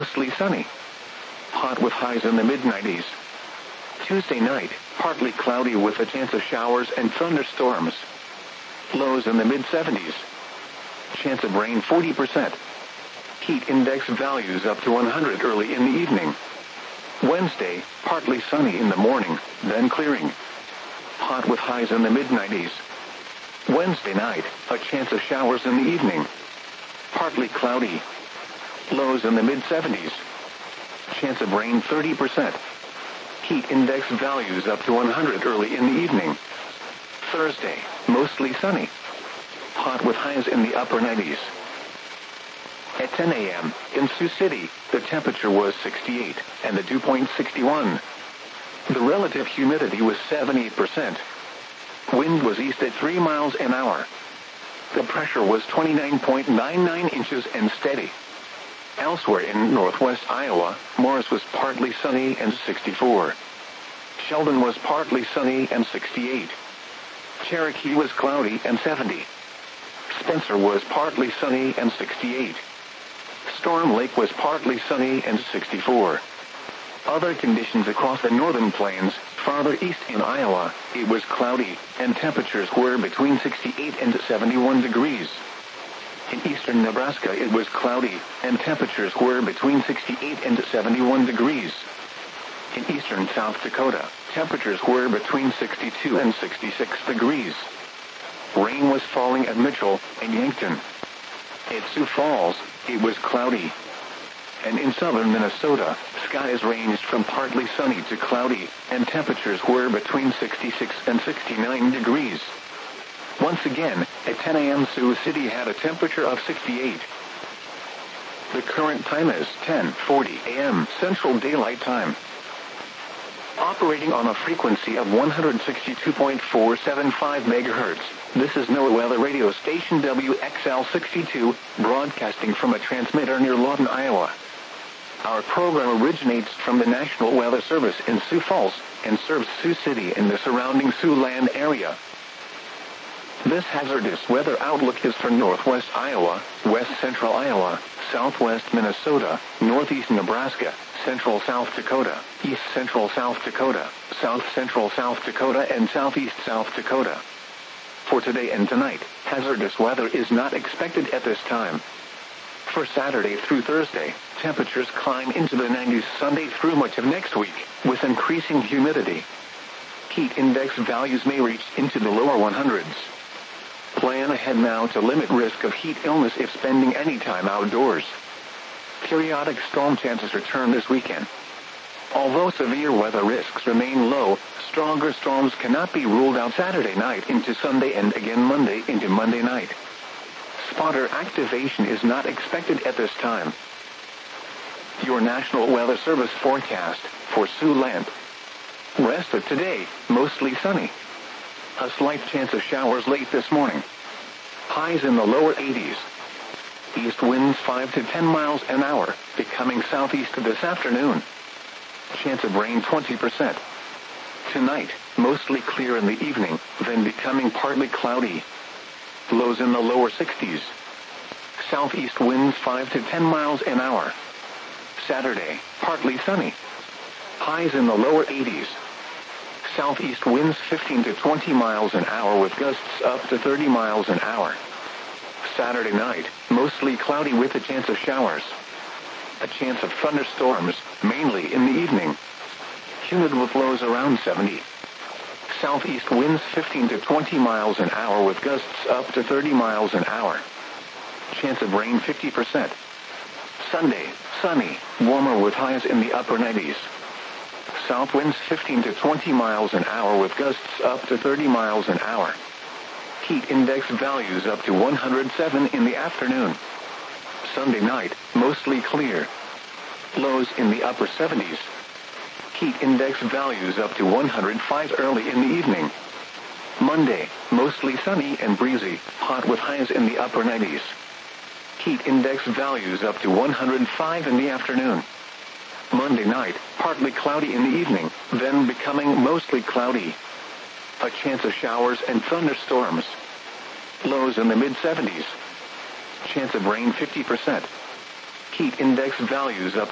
mostly sunny. Hot with highs in the mid-90s. Tuesday night, partly cloudy with a chance of showers and thunderstorms. Lows in the mid-70s. Chance of rain 40%. Heat index values up to 100 early in the evening. Wednesday, partly sunny in the morning, then clearing. Hot with highs in the mid-90s. Wednesday night, a chance of showers in the evening. Partly cloudy. Lows in the mid-70s. Chance of rain 30%. Heat index values up to 100 early in the evening. Thursday, mostly sunny. Hot with highs in the upper 90s. At 10 a.m., in Sioux City, the temperature was 68, and the dew point 61. The relative humidity was 78%. Wind was east at 3 miles an hour. The pressure was 29.99 inches and steady. Elsewhere in northwest Iowa, Morris was partly sunny and 64. Sheldon was partly sunny and 68. Cherokee was cloudy and 70. Spencer was partly sunny and 68. Storm Lake was partly sunny and 64. Other conditions across the northern plains, farther east in Iowa, it was cloudy, and temperatures were between 68 and 71 degrees. In eastern Nebraska it was cloudy, and temperatures were between 68 and 71 degrees. In eastern South Dakota, temperatures were between 62 and 66 degrees. Rain was falling at Mitchell and Yankton. At Sioux Falls, it was cloudy. And in southern Minnesota, skies ranged from partly sunny to cloudy, and temperatures were between 66 and 69 degrees. Once again, at 10 a.m. Sioux City had a temperature of 68. The current time is 10:40 a.m. Central Daylight Time. Operating on a frequency of 162.475 MHz, this is NOAA Weather Radio Station WXL62, broadcasting from a transmitter near Lawton, Iowa. Our program originates from the National Weather Service in Sioux Falls and serves Sioux City and the surrounding Siouxland area. This hazardous weather outlook is for northwest Iowa, west central Iowa, southwest Minnesota, northeast Nebraska, central South Dakota, east central South Dakota, south central South Dakota, and southeast South Dakota. For today and tonight, hazardous weather is not expected at this time. For Saturday through Thursday, temperatures climb into the 90s Sunday through much of next week, with increasing humidity. Heat index values may reach into the lower 100s. Plan ahead now to limit risk of heat illness if spending any time outdoors. Periodic storm chances return this weekend. Although severe weather risks remain low, stronger storms cannot be ruled out Saturday night into Sunday and again Monday into Monday night. Spotter activation is not expected at this time. Your National Weather Service forecast for Siouxland. Rest of today, mostly sunny. A slight chance of showers late this morning. Highs in the lower 80s. East winds 5 to 10 miles an hour, becoming southeast this afternoon. Chance of rain 20%. Tonight, mostly clear in the evening, then becoming partly cloudy. Lows in the lower 60s. Southeast winds 5 to 10 miles an hour. Saturday, partly sunny. Highs in the lower 80s. Southeast winds 15 to 20 miles an hour with gusts up to 30 miles an hour. Saturday night, mostly cloudy with a chance of showers. A chance of thunderstorms, mainly in the evening. Humid with lows around 70. Southeast winds 15 to 20 miles an hour with gusts up to 30 miles an hour. Chance of rain 50%. Sunday, sunny, warmer with highs in the upper 90s. South winds 15 to 20 miles an hour with gusts up to 30 miles an hour. Heat index values up to 107 in the afternoon. Sunday night, mostly clear. Lows in the upper 70s. Heat index values up to 105 early in the evening. Monday, mostly sunny and breezy, hot with highs in the upper 90s. Heat index values up to 105 in the afternoon. Monday night, partly cloudy in the evening, then becoming mostly cloudy. A chance of showers and thunderstorms. Lows in the mid-70s. Chance of rain 50%. Heat index values up